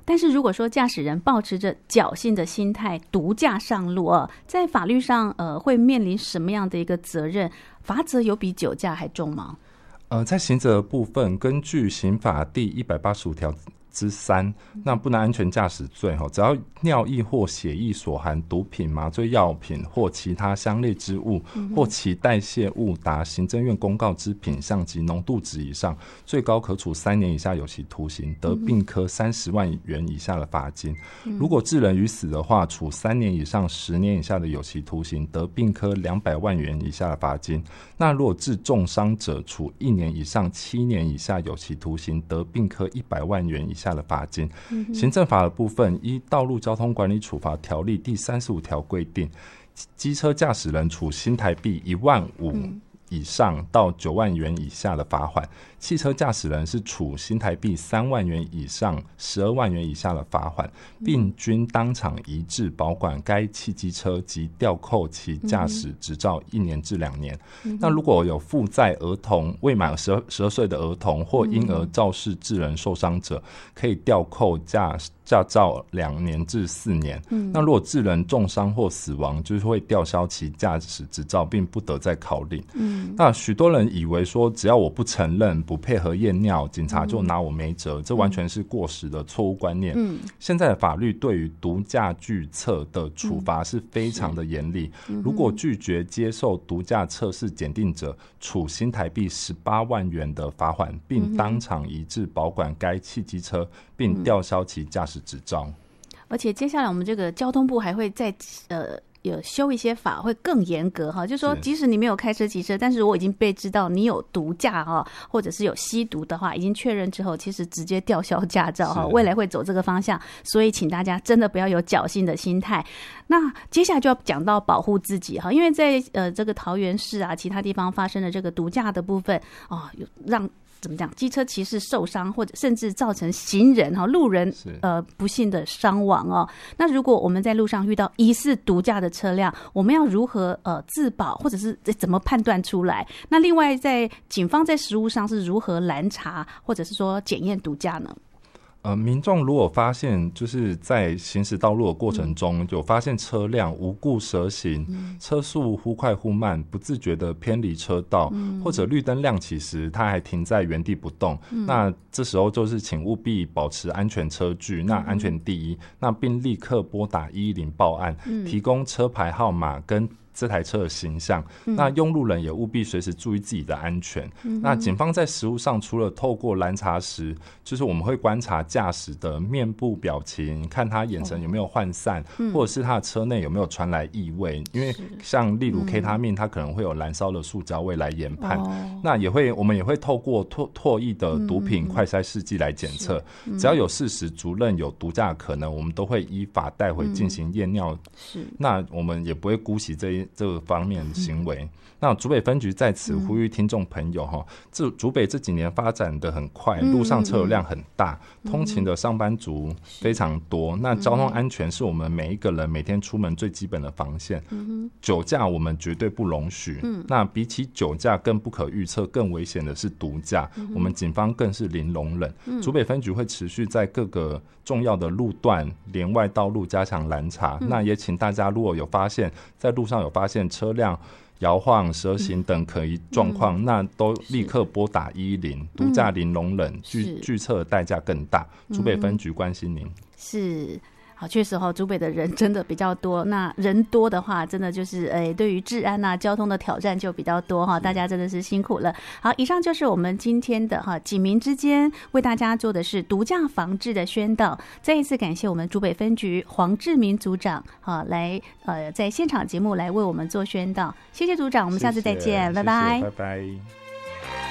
但是如果说驾驶人抱持着侥幸的心态独驾上路在法律上会面临什么样的一个责任？罚则有比酒驾还重吗？ 在刑责的部分，根据刑法第185条之3，那不能安全驾驶罪，只要尿液或血液所含毒品、麻醉药品或其他相类之物，或其代谢物达行政院公告之品项及浓度值以上，最高可处3年以下有期徒刑，得并科30万元以下的罚金。如果致人于死的话，处3年以上10年以下的有期徒刑，得并科200万元以下的罚金。那如果致重伤者，处1年以上7年以下有期徒刑，得并科100万元以下的罚金。行政法的部分，依道路交通管理处罚条例第35条规定，机车驾驶人处新台币15000以上到9万元以下的罚款，汽车驾驶人是处新台币3万元以上12万元以下的罚款，并均当场移置保管该汽机车及吊扣其驾驶执照1年至2年。那如果有负载儿童、未满12岁的儿童或婴儿肇事致人受伤者，可以吊扣驾照2年至4年。那如果致人重伤或死亡，就是会吊销其驾驶执照，并不得再考领。那许多人以为说，只要我不承认、不配合验尿，警察就拿我没辙，这完全是过时的错误观念。现在的法律对于毒驾拒测的处罚是非常的严厉，如果拒绝接受毒驾测试检定者，处新台币18万元的罚款，并当场移置保管该汽机车，并吊销其驾驶执照。 而且接下来我们这个交通部还会再有修一些法，会更严格就是说即使你没有开车骑车，但是我已经被知道你有毒驾或者是有吸毒的话，已经确认之后，其实直接吊销驾照未来会走这个方向，所以请大家真的不要有侥幸的心态。那接下来就要讲到保护自己因为在这个桃园市其他地方发生的这个毒驾的部分有让怎么讲，机车骑士受伤，或者甚至造成行人路人不幸的伤亡那如果我们在路上遇到疑似毒驾的车辆，我们要如何自保，或者是怎么判断出来？那另外警方在实务上是如何拦查，或者是说检验毒驾呢？ 民众如果发现就是在行驶道路的过程中有发现车辆无故蛇行，车速忽快忽慢，不自觉的偏离车道，或者绿灯亮起时它还停在原地不动，那这时候就是请务必保持安全车距，那安全第一，那并立刻拨打110报案，提供车牌号码跟这台车的形象，那用路人也务必随时注意自己的安全。那警方在实务上除了透过拦查时，就是我们会观察驾驶的面部表情，看他眼神有没有涣散，或者是他的车内有没有传来异味，因为像例如 K 他命它可能会有燃烧的塑胶味来研判。那我们也会透过唾液的毒品快筛试剂来检测，只要有事实足认有毒驾的可能，我们都会依法带回进行验尿。那我们也不会姑息这个方面的行为。那竹北分局在此呼吁听众朋友竹北这几年发展的很快，路上车流量很大，通勤的上班族非常多，那交通安全是我们每一个人每天出门最基本的防线。酒驾我们绝对不容许，那比起酒驾更不可预测更危险的是毒驾，我们警方更是零容忍。竹北分局会持续在各个重要的路段连外道路加强拦查，那也请大家如果有发现在路上有发现车辆摇晃、蛇行等可疑状况，那都立刻拨打110，毒驾零容忍，拒测的代价更大。竹北分局关心您。 是。好，确实竹北的人真的比较多，那人多的话真的就是对于治安交通的挑战就比较多大家真的是辛苦了。好，以上就是我们今天的警民之间为大家做的是毒驾防治的宣导。再一次感谢我们竹北分局黄志明组长来在现场节目来为我们做宣导，谢谢组长，我们下次再见， 谢谢， 拜拜， 拜拜。